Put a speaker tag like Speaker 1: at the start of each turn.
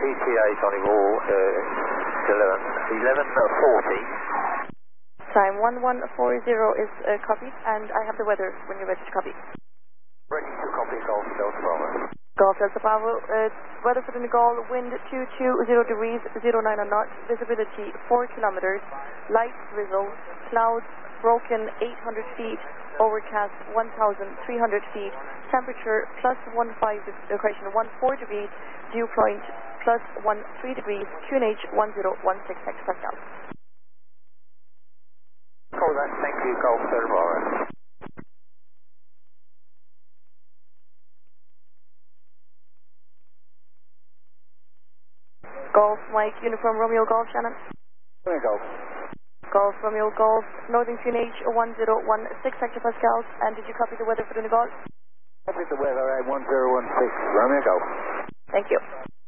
Speaker 1: ETA Donegal, 11:40.
Speaker 2: Time 1140 is copied, and I have the weather when you're ready to copy.
Speaker 1: Ready to copy Golf Delta Bravo.
Speaker 2: Golf Delta Bravo, weather for Donegal, wind 220 degrees, 09 knots, visibility 4 kilometers, light drizzle, clouds broken 800 feet, overcast 1,300 feet, temperature plus 14 degrees, dew point plus 13 degrees, QNH 1016 hectopascal.
Speaker 1: Call that, thank you, Golf Delta Bravo.
Speaker 2: Golf Mike, Uniform Romeo Golf, Shannon.
Speaker 1: Golf.
Speaker 2: Golf Romeo Golf, Northern QNH 1016 hectopascals, and did you copy the weather for Donegal?
Speaker 1: Copy the weather at 1016, Romeo Golf.
Speaker 2: Thank you.